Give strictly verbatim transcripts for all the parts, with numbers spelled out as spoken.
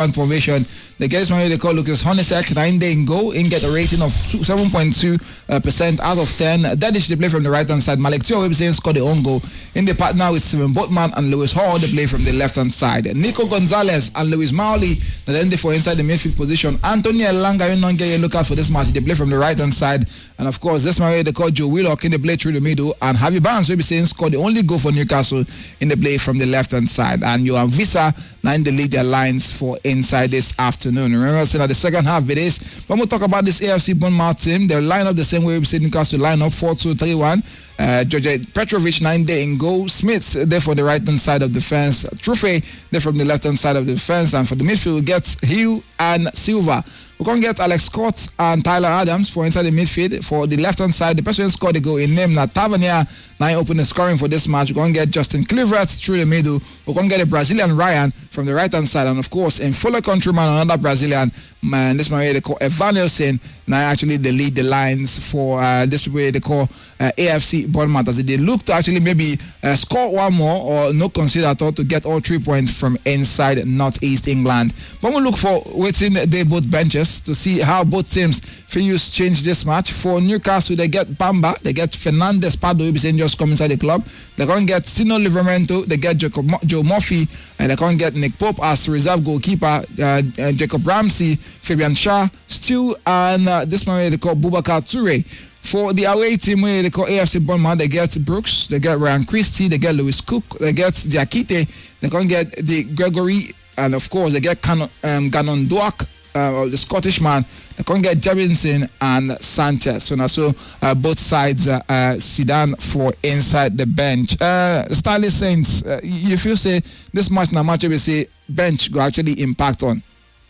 fullback formation. They get this man they call Lucas Honisek, nine day in goal, in get a rating of seven point two percent out of ten. Dedic, they play from the right hand side. Malik Tio Websen scored the own goal. In the partner with Steven Botman and Lewis Hall, they play from the left hand side. Nico Gonzalez and Luis Mauli, then they for inside the midfield position. Anthony Elanga, you don't get a look out for this match. They play from the right hand side. And of course, this man they call Joe Willock in the play through the middle. And Javi Barnes, Websen scored the only goal for Newcastle in the play from the left hand side. And Johan Visa, nine the lead their lines for inside this afternoon. Remember, I said at the second half of this, when we talk about this A F C Bournemouth team, they'll line up the same way we said Newcastle line up four two three one. Uh, George Petrovic, nine day in goal. Smith, there for the right hand side of the fence. Trufe, there from the left hand side of the defense. And for the midfield, we get Hill and Silva. We're going to get Alex Scott and Tyler Adams for inside the midfield. For the left hand side, the person who scored the goal in name, now Tavernier, nine open the scoring for this match. We're going to get Justin Clivert through the middle. We're going to get a Brazilian Ryan from the right hand side. And of course, in fuller countryman, another Brazilian, man, this man they call Evanilson. Now actually they lead the lines for uh, this way they call uh, A F C Bournemouth, as they look to actually maybe uh, score one more or no consider at all to get all three points from inside Northeast England. But we'll look for waiting they both benches to see how both teams feel change this match. For Newcastle, they get Bamba, they get Fernandez Pardo, who is just come inside the club. They're going to get Tino Livramento, they get Jacob, Joe Murphy, and they're going to get Nick Pope as reserve goalkeeper, uh, uh, Jacob Ramsey, Fabian Shah, Stu, and uh, this man they call Boubacar Toure. For the away team, where they call A F C Bournemouth, they get Brooks, they get Ryan Christie, they get Lewis Cook, they get Diakite, they're going to get the Gregory, and of course they get Canon, um, Ganon Duak, uh, the Scottish man. They're going to get Jebinson and Sanchez. So now, so uh, both sides uh, uh, sit down for inside the bench. Uh, Stylist Saints, uh, you feel say this match now match we say bench go actually impact on?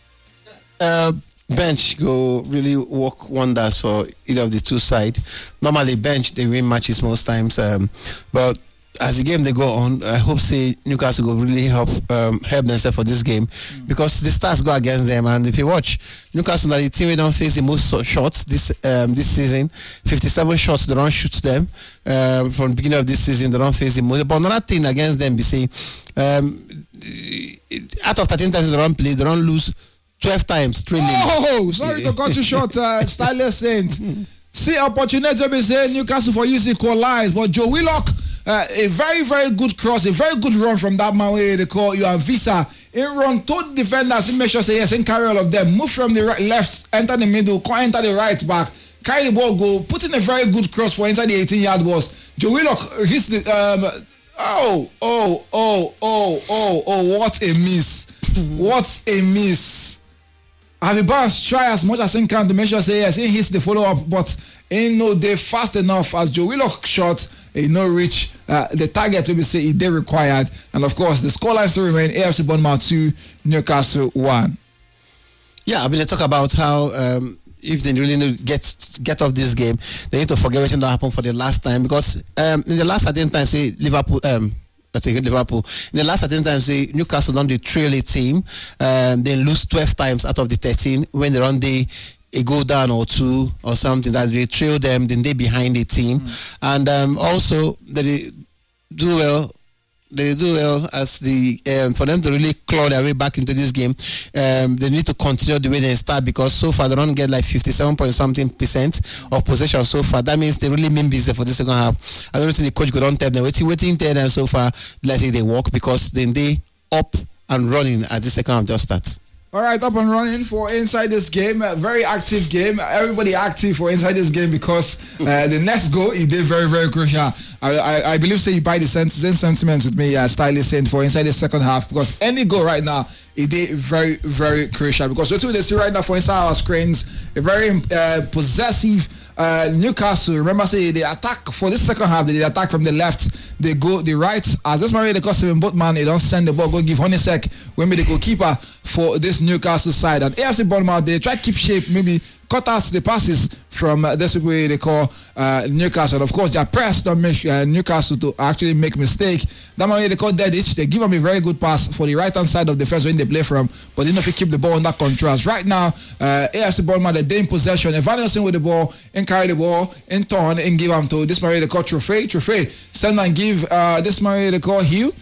Uh, bench go really work wonders for either of the two sides. Normally bench they win matches most times, um, but as the game they go on, I hope say Newcastle will really help um, help themselves for this game, mm. because the stats go against them. And if you watch Newcastle, are the team we don't face the most shots this um, this season. fifty-seven shots they don't shoot them um, from the beginning of this season. They don't face the most. But another thing against them, we say um, out of thirteen times they don't play, they don't lose twelve times. Trailing. Oh, sorry to cut you short, uh, Stylist Saints. See opportunity to say Newcastle for you to equalize, but Joe Willock, uh, a very very good cross, a very good run from that man where they call you and Visa. In run, told defenders, he make sure say yes, and carry all of them. Move from the right, left, enter the middle, enter the right back, carry the ball, go, put in a very good cross for inside the eighteen yard box. Joe Willock hits the um. Oh, oh, oh, oh, oh, oh! What a miss! What a miss! Javi Barnes try as much as he can to make sure say yes, he hits the follow up, but ain't no day fast enough as Joe Willock shot, he no reach uh, the target to be say he did required, and of course the scoreline still remain A F C Bournemouth two, Newcastle one. Yeah, I mean they talk about how um, if they really need to get get off this game, they need to forget everything that happened for the last time, because um, in the last certain time, say Liverpool. Um, I take Liverpool. In the last certain times, say Newcastle don't they trail a team, um, they lose twelve times out of the thirteen when they're on the a go down or two or something that they trail them, then they behind the team, mm. and um, also they do well. They do well as the um, for them to really claw their way back into this game. Um, they need to continue the way they start, because so far they don't get like fifty-seven point something percent of possession so far. That means they really mean busy for the second half. I don't think the coach could don't tell them waiting, waiting, tell them so far. Let's say they walk, because then they up and running at the second half just starts. All right, up and running for inside this game. A very active game. Everybody active for inside this game, because uh, the next goal he did very very crucial. I I, I believe say you buy the same sentiments with me, uh, Stylist saying for inside the second half, because any goal right now it did very very crucial, because what we see right now for inside our screens, a very uh, possessive uh, Newcastle. Remember say they attack for this second half. They attack from the left, they go the right. As this man they cost him both man, they don't send the ball, go give Honisek when the goalkeeper for this Newcastle side. And A F C Bournemouth, they try to keep shape, maybe cut out the passes from uh, this way they call uh, Newcastle. And of course, their press don't make uh, Newcastle to actually make mistake. That way they call Dedic. They give them a very good pass for the right hand side of the defense when they play from, but they know if they keep the ball under control. Right now, uh, A F C Bournemouth, they're in possession. Evanilson with the ball, and carry the ball, in turn, and give them to this man they call Trophy. Trophy, send and give uh, this man they call Hugh.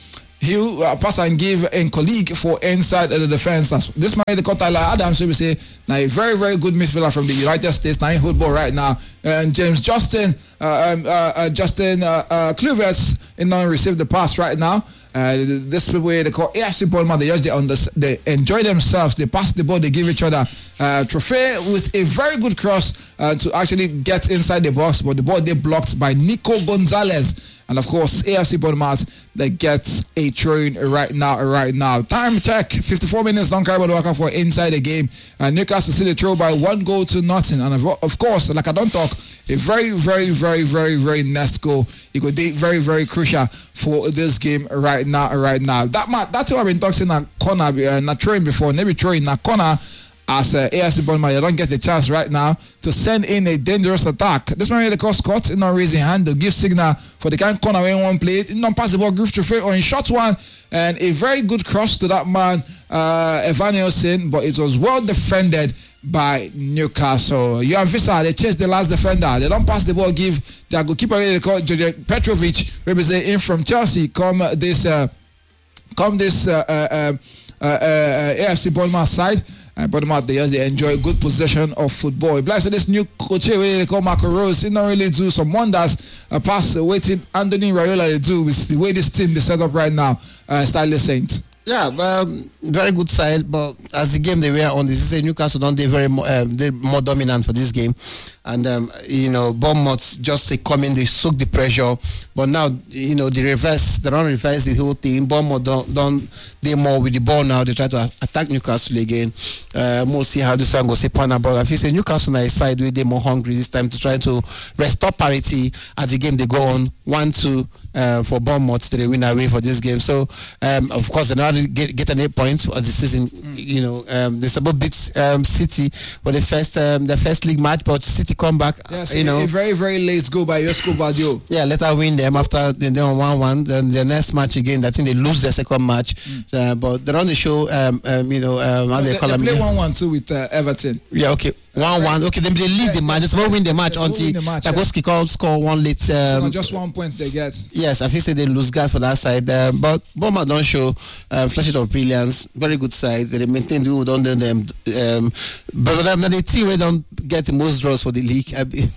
he'll uh, pass and give a colleague for inside of the defense. This man they call Tyler Adams, so we say now a very very good midfielder from the United States. Now he hold ball right now, and James Justin, uh, um, uh, uh, Justin uh, uh, Kluivert, in now received the pass right now. Uh, this way they call A F C Bournemouth. They just they, under, they enjoy themselves. They pass the ball. They give each other uh, trophy with a very good cross uh, to actually get inside the box, but the ball they blocked by Nico Gonzalez. And of course, A F C Bournemouth they get a throw-in right now. Right now, time check: fifty-four minutes. Don Carbo Waka for inside the game. Uh, Newcastle see the throw by one goal to nothing. And of, of course, like I don't talk, a very, very, very, very, very next goal. It could be very, very crucial for this game right now. Right now, that man, that's what I've been talking about corner, uh, not throwing before, maybe throwing that corner. As uh, A F C Bournemouth, you don't get the chance right now to send in a dangerous attack. This man really called Scott in not raising hand to give signal for the kind of corner when one play. In non pass the ball, Griff Trophy on shot one, and a very good cross to that man, uh, Evan Nielsen, but it was well defended by Newcastle. Johan Visa, they chase the last defender. They don't pass the ball, give their goalkeeper they call George Petrovic, representing in from Chelsea. Come this, uh, come this uh, uh, uh, uh, A F C Bournemouth side. And Bournemouth, they, they enjoy good possession of football. Bless so this new coach here, they call Marco Rose. He don't really do some wonders. A pass waiting Anthony Raiola they do with the way this team they set up right now. Uh, Stylist Saints. Yeah, um, very good side, but as the game they were on, this is a Newcastle don't they very um, they more dominant for this game, and um, you know Bournemouth just they come in, they soak the pressure, but now you know the reverse, they don't reverse the whole thing. Bournemouth don't don't they more with the ball now. They try to attack Newcastle again. Uh, we'll see how this one goes. But I feel say Newcastle on a side where they more hungry this time to try to restore parity as the game they go on one two. Uh, for Bournemouth to the win away for this game. So, um, of course, they're not get, getting eight points for the season. Mm. You know, um, they're supposed to beat um, City for the first um, the first league match, but City come back. Yes, you know, a very very late goal by Josko Badio. Yeah, let her win them after they're on one one. Then the next match again, I think they lose their second match. Mm. Uh, but they're on the show. Um, um, you know, um, how no, they, they call they them? play one one two with uh, Everton. Yeah, okay. One one. Okay, then they lead yeah, the match. Just yeah, win the match until Tagoski yeah. score one late. Um, so just one point they get. Yes, I feel say they lose guys for that side. Uh, but Bournemouth don't show uh, flashes of brilliance. Very good side. They maintain the wood under them. Um, but them the team we don't get the most draws for the league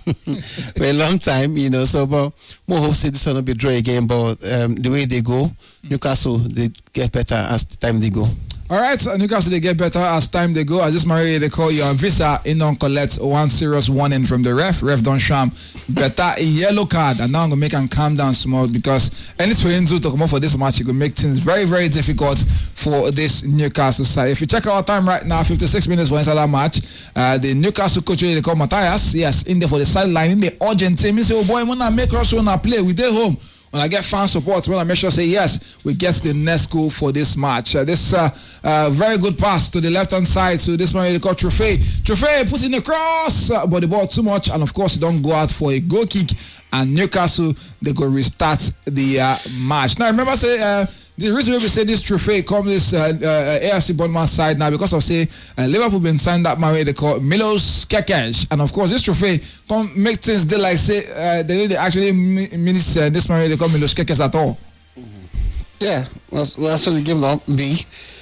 for a long time, you know. So, but more hope say this will not be draw again. But um, the way they go, Newcastle they get better as the time they go. All right, so Newcastle they get better as time they go. As this Maria they call you on Visa in on collect one serious warning from the ref. Ref don't sham better a yellow card, and now I'm gonna make him calm down small because anything Enzo to come up for this match, it could make things very very difficult for this Newcastle side. If you check our time right now, fifty-six minutes for inside that match. Uh, the Newcastle coach they call Matthias, yes, in there for the sideline in the urgent team. He say, oh boy, when I make us wanna play, we dey home. When I get fan support, when I make sure say yes, we get the next goal for this match. Uh, this uh, uh, very good pass to the left hand side. So this man they call Trophy. Trophy puts in the cross, uh, but the ball too much, and of course it don't go out for a goal kick. And Newcastle they go restart the uh, match. Now remember say uh, the reason we say this Trophy come this uh, uh, A F C Bournemouth side now because of say uh, Liverpool been signed that man they call Milos Kekes, and of course this Trophy come make things they like say uh, they didn't actually miss uh, this man they call Milos Kekes at all. Yeah, well, well that's what the game don't be.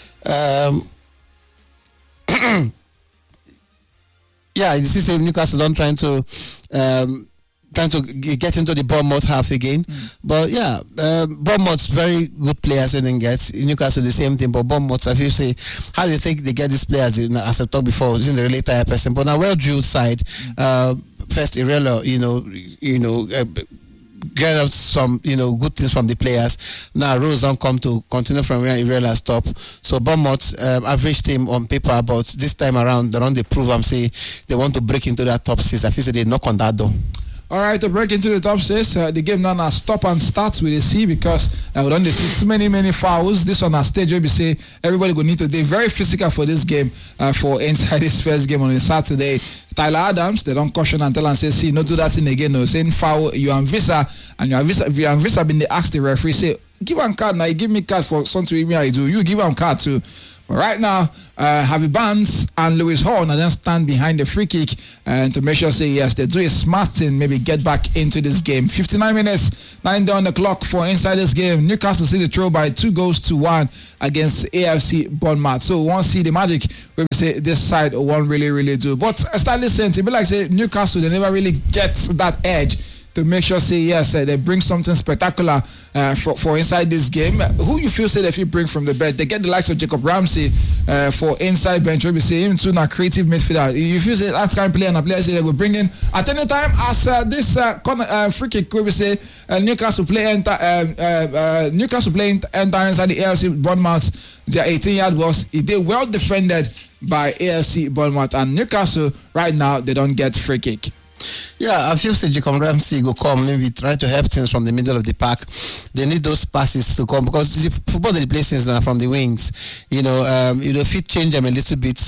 Um, yeah, this is a Newcastle don't trying to um, trying to get into the Bournemouth half again. Mm. But yeah, um, Bournemouth's very good players when they get Newcastle the same thing. But Bournemouth, if you say, how do you think they get these players? You know, as I talked before, in the really tired person, but now well drilled side. Mm. Uh, first, Irela, you know, you know. Uh, get out some, you know, good things from the players. Now Rose don't come to continue from where Irela stop. So Bournemouth um, average team on paper, but this time around they don't they prove and say they want to break into that top six. I feel they knock on that door. All right, to break into the top six, uh, the game now now stop and start with a C because uh, we don't see too many many fouls. This one a stage where we say everybody will need to be very physical for this game uh, for inside this first game on a Saturday. Tyler Adams, they don't caution and tell and say, see, not do that thing again. No, saying foul, you and Visa, and you and Visa, if you and Visa been they ask the referee, say, give him card now. He give me card for something I do. You give him card too. But right now, uh, Harvey Barnes and Lewis Horn and then stand behind the free kick and to make sure say yes, they do a smart thing, maybe get back into this game. fifty-nine minutes, nine down the clock for inside this game. Newcastle see the throw by two goals to one against A F C Bournemouth. So we want to see the magic where we say this side won't really, really do. But start listening, it be like say Newcastle, they never really get that edge to make sure say yes, uh, they bring something spectacular uh, for, for inside this game. Who you feel say they feel bring from the bench? They get the likes of Jacob Ramsey uh, for inside bench. We say him too, not creative midfielder. You feel say that kind of player and a player say they will bring in at any time as uh, this uh, corner, uh, free kick. We say uh, Newcastle play enter uh, uh, uh, Newcastle play enter inside the A F C Bournemouth. Their eighteen yard was it did well defended by A F C Bournemouth, and Newcastle right now they don't get free kick. Yeah, I feel say Jacob Ramsey go come, maybe try to help things from the middle of the park. They need those passes to come because the football they play things now from the wings. You know, um, you know, if it change them a little bit,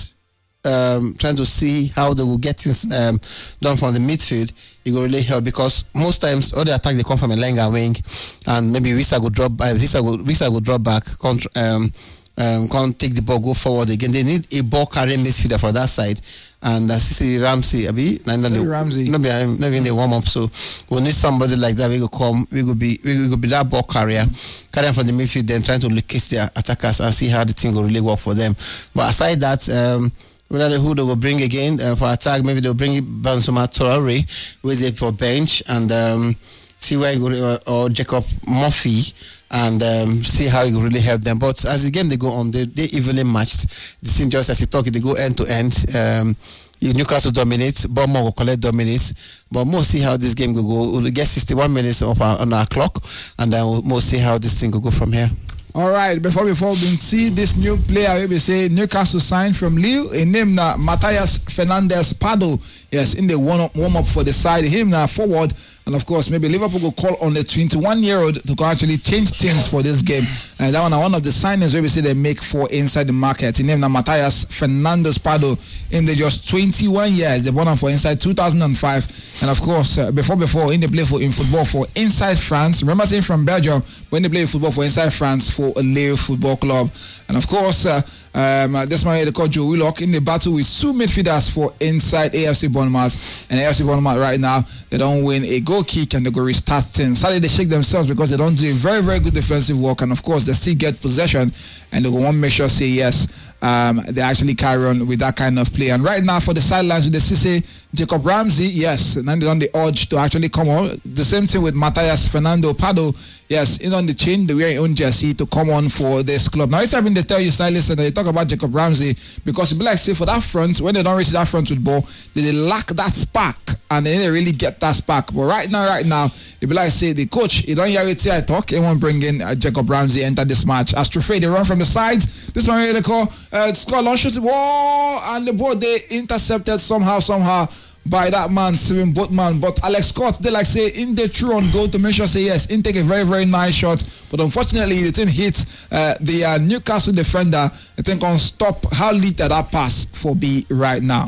um, trying to see how they will get things um, done from the midfield, it will really help because most times all the attack they come from a Lenga wing, and maybe Wissa go drop, uh, Wissa go, Wissa go drop back, contra, um, um, can't take the ball, go forward again. They need a ball carrying midfielder for that side. And uh, Cece Ramsey, Abi, Ramsey, not behind, not in the warm up. So we need somebody like that. We go come, we go be, we go be that ball carrier, carrying from the midfield, then trying to locate their attackers and see how the thing will really work for them. But aside that, um, whether who they will bring again uh, for attack, maybe they'll bring Banzuma Traore with it for bench and um, see where he go, uh, or Jacob Murphy. And um, see how it will really help them. But as the game they go on, they they evenly matched. The thing just as you talk, they go end to end. Um, Newcastle dominates, Bournemouth will collect dominates. But we'll see how this game will go. We'll get sixty-one minutes of our, on our clock, and then we'll, we'll see how this thing will go from here. All right, before before we see this new player, we say Newcastle signed from Lille. A name now Matthias Fernandes Pardo. Yes, in the warm up warm up for the side. Him now forward, and of course maybe Liverpool will call on the twenty-one year old to go actually change things for this game. And that one one of the signings where we say they make for inside the market. His name now Matthias Fernandes Pardo. In the just twenty-one years, they won him for inside two thousand five. And of course uh, before before in the play for in football for inside France. Remember saying from Belgium when they play football for inside France. For a Lille Football Club. And of course, uh, um, uh, this man they call Joe Willock in the battle with two midfielders for inside A F C Bournemouth. And A F C Bournemouth right now, they don't win a goal kick and they go restart things. Sadly, they shake themselves because they don't do a very, very good defensive work. And of course, they still get possession and they want to make sure say yes. Um, they actually carry on with that kind of play. And right now for the sidelines with the C C, Jacob Ramsey, yes, and then they on the urge to actually come on. The same thing with Matthias Fernando Pardo, yes, in on the chain, they wear their own jersey to come on for this club. Now it's having they tell you stylist and they talk about Jacob Ramsey because it be like say for that front, when they don't reach that front with ball, they, they lack that spark and they didn't really get that spark. But right now, right now, it be like say the coach, he don't hear it say I talk, he won't bring in uh, Jacob Ramsey enter this match. As Truffet, they run from the sides. This one they call uh, score long shot, whoa, and the ball they intercepted somehow, somehow by that man, Steven Boatman. But Alex Scott, they like say in the true on goal to make sure say yes, in take a very, very nice shot. But unfortunately, the thing hit uh, the uh, Newcastle defender. I think on stop how little that pass for B right now.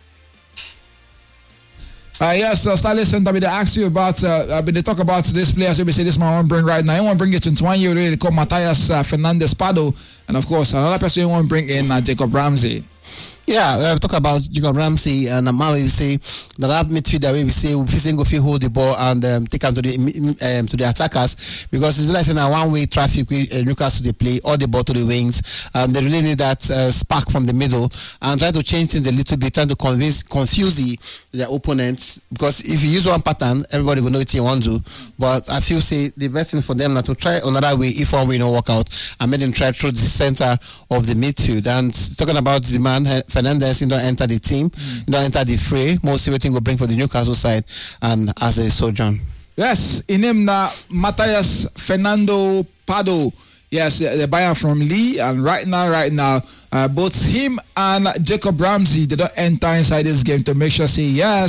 Uh, yes, uh, Stanley Center, they ask you about, uh, they talk about this player, so we say this man want to bring right now. You want to bring it twenty-one year old, they call Matthias uh, Fernandes Pardo, and of course, another person you want to bring in, uh, Jacob Ramsey. Yeah, uh, talk about Jacob Ramsey and uh, now we say that that midfielder we say we say go fit hold the ball and um, take them to the um, to the attackers because it's like saying a one way traffic with uh, Newcastle they play all the ball to the wings. Um, they really need that uh, spark from the middle and try to change things a little bit, trying to convince confuse the, their opponents because if you use one pattern, everybody will know what you want to. But I feel say the best thing for them now to try another way if one way don't work out and make them try through the center of the midfield. And talking about the man Fernandes, he don't enter the team, mm. he don't enter the fray. Most of the will bring for the Newcastle side and as a sojourn. Yes, in him now, Matthias Fernando Pardo. Yes, they buy him from Lee, and right now, right now, uh, both him and Jacob Ramsey, they don't enter inside this game to make sure say yes,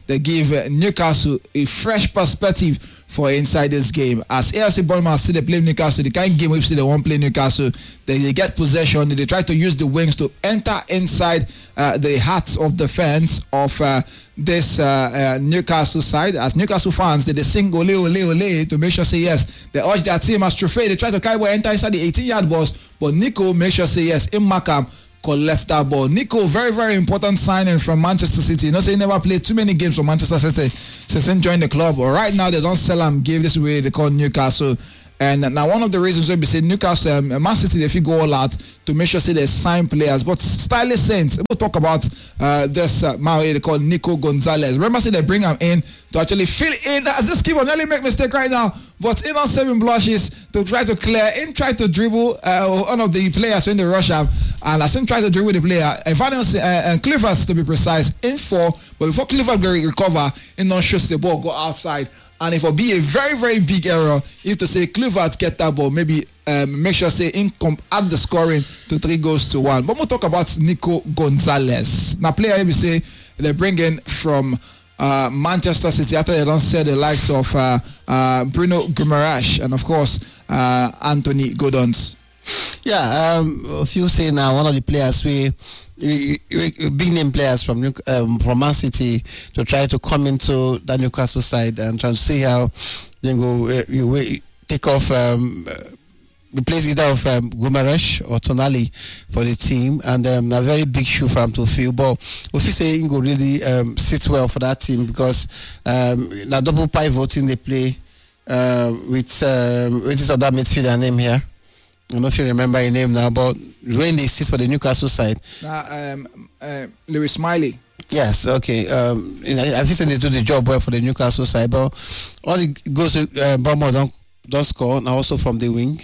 they give uh, Newcastle a fresh perspective for inside this game. As A F C Bournemouth see they play Newcastle, the kind of game we see they won't play Newcastle, they, they get possession, they try to use the wings to enter inside uh, the hearts of the fans of uh, this uh, uh, Newcastle side. As Newcastle fans, they, they sing ole ole ole to make sure say yes. They urge their team as trophy. They try to carry ball enter inside the eighteen-yard box, but Nico make sure say yes. In Markham collects that ball. Nico, very, very important signing from Manchester City. You know, say he never played too many games for Manchester City since he joined the club. But right now, they don't sell him, give this away, they call Newcastle. And now one of the reasons why we say Newcastle, um, Man City, if you go all out to make sure say they sign players. But Stylish Saints, we'll talk about uh, this uh, man they call Nico Gonzalez. Remember, say they bring him in to actually fill in. As this keeper nearly make mistake right now, but in on seven blushes to try to clear, in try to dribble uh, one of the players in the rush up, and as him try to dribble the player, Evan uh, and Clifford to be precise, in four, but before Clifford go recover, in non shoots the ball go outside. And if it be a very, very big error, if to say Clifford get that ball, maybe um, make sure say in comp add the scoring to three goals to one. But we'll talk about Nico Gonzalez. Now, player we say they bring in from uh, Manchester City after they don't sell the likes of uh, uh, Bruno Guimaraes and of course uh, Anthony Gordons. Yeah, um, a few say now one of the players we, we, we big name players from um, from Man City to try to come into the Newcastle side and try to see how they go uh, we take off um, replace either of um, Guimaraes or Tonali for the team, and um, a very big shoe for him to fill. But if you say Ingo really um, sits well for that team because um, the double pivoting they play uh, with um, with this other midfielder name here. I don't know if you remember your name now, but when they sit for the Newcastle side. Uh, um, uh, Lewis Smiley. Yes, okay. Um, I think they do the job well for the Newcastle side, but all the goals uh, Bournemouth don't, don't score, now also from the wing.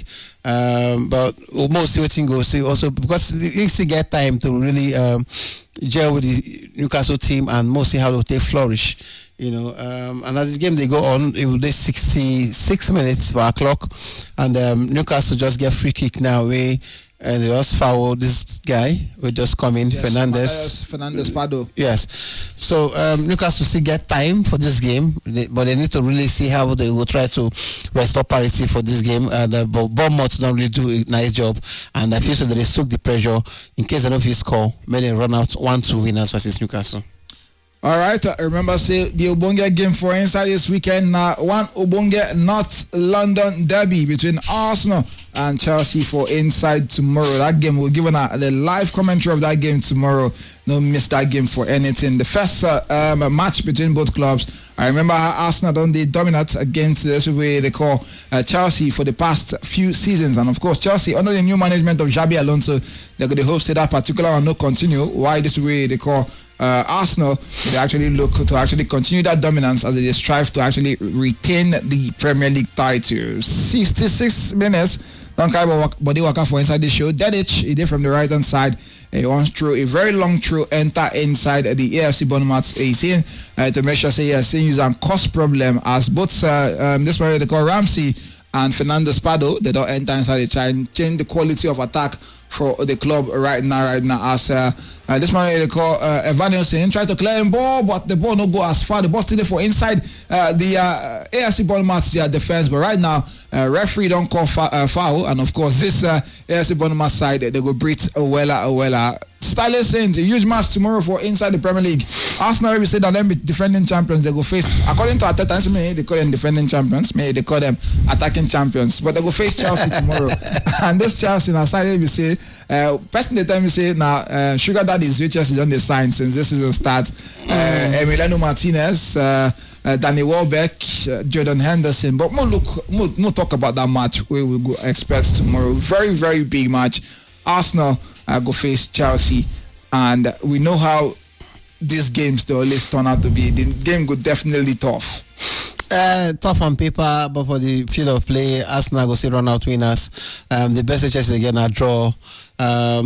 Um, but almost everything goes also because they still get time to really um, gel with the Newcastle team and mostly how they flourish. You know, um, and as the game they go on, it will be sixty-six minutes per clock, and um, Newcastle just get free kick now. We and they just foul this guy. We just come in, yes, Fernandez. Fernandez Pardo. Yes. So um, Newcastle still get time for this game, they, but they need to really see how they will try to restore parity for this game. And uh, but Bournemouth don't really do a nice job, and I feel so that they soak the pressure in case they don't feel score. Maybe they run out one two winners versus Newcastle. All right, uh, remember say the Obonge game for inside this weekend now. One Obonge North London derby between Arsenal and Chelsea for inside tomorrow. That game will give a the live commentary of that game tomorrow. No miss that game for anything. The first uh, um, match between both clubs. I remember how Arsenal done the dominant against this way they call uh, Chelsea for the past few seasons, and of course Chelsea under the new management of Xabi Alonso, they're going to hope that particular one no continue. Why this way they call uh, Arsenal? They actually look to actually continue that dominance as they strive to actually retain the Premier League title. sixty-six minutes. Don't carry body worker for inside the show. Dedic, he did from the right hand side. He wants through a very long throw, enter inside the A F C Bournemouth eighteen uh, to make sure say yes, seeing use and cost problem as both uh, um, this one they call Ramsey and Fernandez Pardo, they don't enter inside the try and change the quality of attack for the club right now, right now. As uh, uh, this man they call uh, Evan Nielsen try to clear him ball, but the ball no go as far. The ball still there for inside uh, the uh, A F C Bournemouth uh, defense. But right now, uh, referee don't call fa- uh, foul, and of course this uh, A F C Bournemouth side they go breathe a wella a wella. Stylish Saints, a huge match tomorrow for inside the Premier League. Arsenal will say that them be defending champions. They go face, according to Arteta, they call them defending champions. Maybe they call them attacking champions. But they go face Chelsea tomorrow. And this Chelsea, now side we say, uh, person the time we say now, uh, Sugar Daddy's which Chelsea done the sign since this season starts. Uh, Emiliano Martinez, uh, uh, Danny Welbeck, uh, Jordan Henderson. But more look, more, more talk about that match we will go expect tomorrow. Very, very big match. Arsenal uh, go face Chelsea, and we know how these games they always turn out to be. The game go definitely tough. Uh, tough on paper, but for the field of play, Arsenal go see run out winners. Um, the best chance again a draw, um, but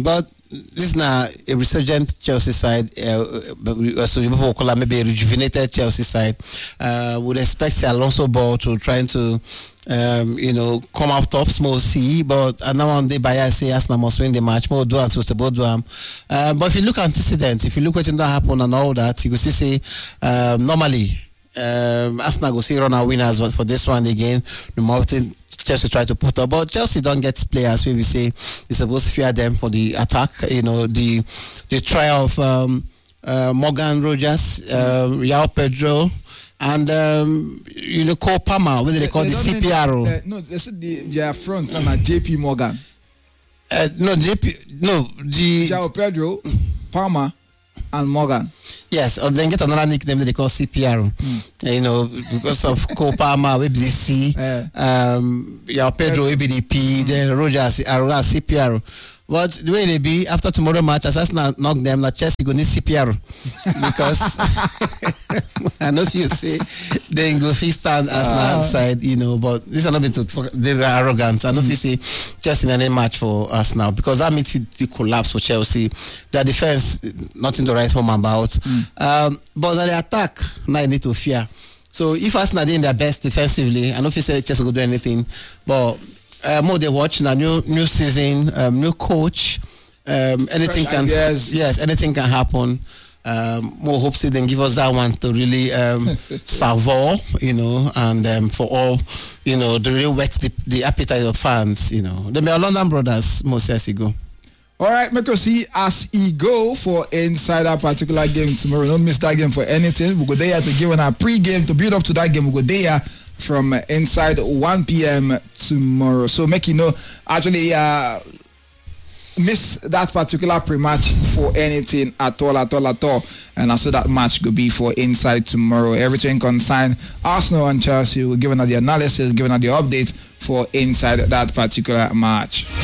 this is now a resurgent Chelsea side, uh, so people call it maybe a rejuvenated Chelsea side. Uh, would expect Alonso Ball to trying to, um, you know, come out top, small C, but uh, now on the Bayern say Arsenal must win the match. More do and so both do. Um, but if you look at antecedents, if you look what that happened and all that, you could see say um, normally um, Arsenal go see run our winners for this one again. The mountain. Chelsea try to put up, but Chelsea don't get players where we say they're supposed to fear them for the attack. You know, the the trial of um, uh, Morgan Rogers, um, João Pedro, and um, you know, Cole Palmer, what do they call they the C P R O? The, no, they said the, their front and like J P Morgan. Uh, no, J P, no, the João Pedro, Palmer, and Morgan. Yes, or then get another nickname that they call C P R. Mm. Uh, you know, because of Cole Palmer, maybe the C, yeah. um, yeah, Pedro, maybe the P, mm. then Rogers, Arola, C P R. But the way they be, after tomorrow match, as Arsenal knock them, that Chelsea go need C P R. Because I know if you say, then go fist stand Arsenal uh, side, you know, but this is not been to they're arrogant. I know mm. if you say Chelsea in any match for Arsenal, because that midfield the collapse for Chelsea. Their defense, nothing to write home about. Mm. Um, but the attack, now you need to fear. So if Arsenal doing their best defensively, I know if you say Chelsea will do anything, but Uh, more they watch now, new new season, um, new coach. Um, anything Fresh can ideas. yes, anything can happen. Um, more hopes they then give us that one to really um, savour, you know, and um, for all, you know, to really whet the, the appetite of fans, you know. They may are London brothers, most years ago. All right, make us see as he go for inside that particular game tomorrow. Don't miss that game for anything. We go there to give on our pre-game to build up to that game. We go there from inside one p.m. tomorrow. So make you know, actually, uh, miss that particular pre-match for anything at all, at all, at all. And also that match could be for inside tomorrow. Everything concerned Arsenal and Chelsea. We're giving out the analysis, giving out the update for inside that particular match.